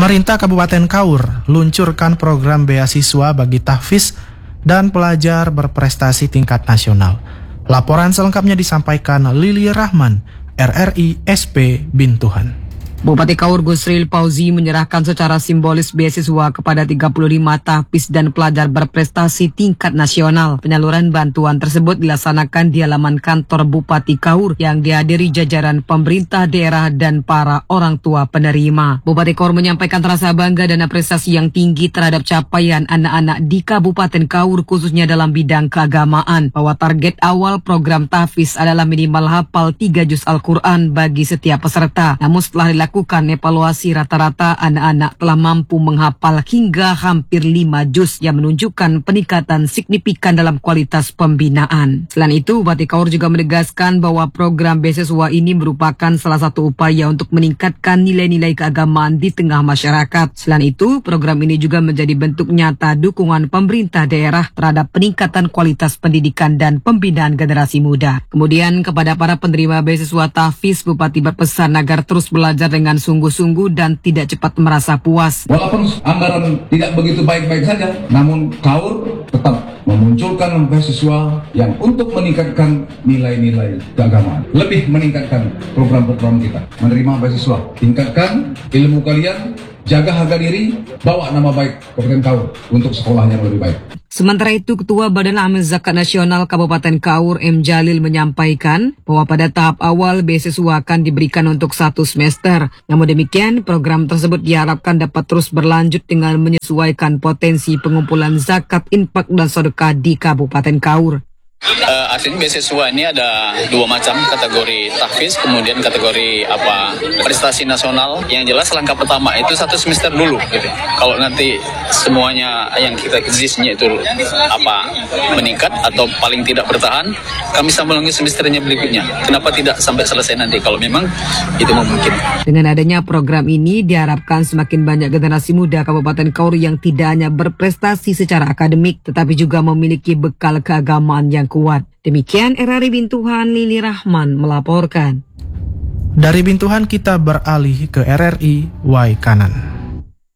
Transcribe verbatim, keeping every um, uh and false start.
Pemerintah Kabupaten Kaur luncurkan program beasiswa bagi tahfiz dan pelajar berprestasi tingkat nasional. Laporan selengkapnya disampaikan Lili Rahman, R R I S P Bintuhan. Bupati Kaur Gusril Pauzi menyerahkan secara simbolis beasiswa kepada tiga puluh lima tahfiz dan pelajar berprestasi tingkat nasional. Penyaluran bantuan tersebut dilaksanakan di halaman kantor Bupati Kaur yang dihadiri jajaran pemerintah daerah dan para orang tua penerima. Bupati Kaur menyampaikan rasa bangga dan apresiasi yang tinggi terhadap capaian anak-anak di Kabupaten Kaur khususnya dalam bidang keagamaan, bahwa target awal program tahfiz adalah minimal hafal tiga juz Al-Quran bagi setiap peserta. Namun setelah dilakukan Lakukan evaluasi, rata-rata anak-anak telah mampu menghafal hingga hampir lima juz yang menunjukkan peningkatan signifikan dalam kualitas pembinaan. Selain itu, Bupati Kaur juga menegaskan bahwa program beasiswa ini merupakan salah satu upaya untuk meningkatkan nilai-nilai keagamaan di tengah masyarakat. Selain itu, program ini juga menjadi bentuk nyata dukungan pemerintah daerah terhadap peningkatan kualitas pendidikan dan pembinaan generasi muda. Kemudian kepada para penerima beasiswa tahfiz, Bupati berpesan agar terus belajar dengan sungguh-sungguh dan tidak cepat merasa puas. Walaupun anggaran tidak begitu baik-baik saja, namun Kaur tetap memunculkan beasiswa yang untuk meningkatkan nilai-nilai keagamaan. Lebih meningkatkan program-program kita. Menerima beasiswa, tingkatkan ilmu kalian, jaga harga diri, bawa nama baik Kabupaten Kaur untuk sekolah yang lebih baik. Sementara itu, Ketua Badan Amal Zakat Nasional Kabupaten Kaur, M. Jalil, menyampaikan bahwa pada tahap awal beasiswa akan diberikan untuk satu semester. Namun demikian, program tersebut diharapkan dapat terus berlanjut dengan menyesuaikan potensi pengumpulan zakat, infak, dan sedekah di Kabupaten Kaur. Uh, artinya beasiswa ini ada dua macam, kategori tahfiz, kemudian kategori apa prestasi nasional. Yang jelas langkah pertama itu satu semester dulu gitu. Kalau nanti semuanya yang kita exist-nya itu apa meningkat atau paling tidak bertahan, kami sambung lagi semesternya berikutnya. Kenapa tidak sampai selesai nanti kalau memang itu memungkinkan. Dengan adanya program ini diharapkan semakin banyak generasi muda Kabupaten Kaur yang tidak hanya berprestasi secara akademik tetapi juga memiliki bekal keagamaan yang kuat. Demikian R R I Bintuhan, Lili Rahman melaporkan. Dari Bintuhan kita beralih ke R R I Y Kanan.